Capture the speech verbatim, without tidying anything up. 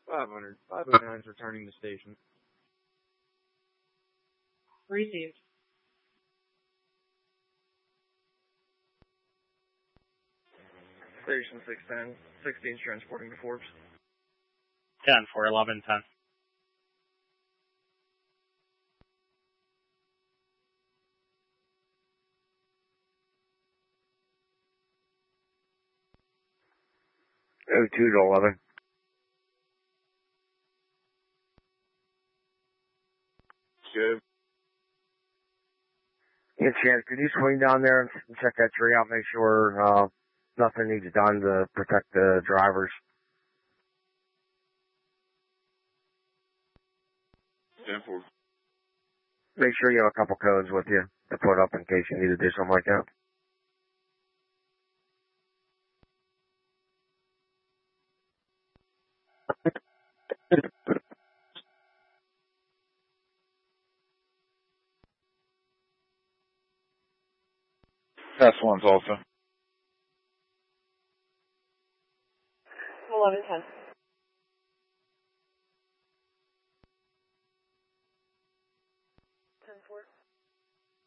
five hundred. five oh nine is returning to station. Received. Station six ten. sixteen's transporting to Forbes. ten for eleven ten. oh two to eleven. Good. Yeah, Chad, could you swing down there and check that tree out, make sure uh, nothing needs done to protect the drivers? ten four. Make sure you have a couple codes with you to put up in case you need to do something like that. That's one's also. eleven ten. ten four.